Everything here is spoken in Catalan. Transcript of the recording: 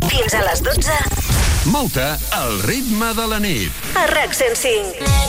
Fins a les 12. Mou-te al ritme de la nit. A RAC 105.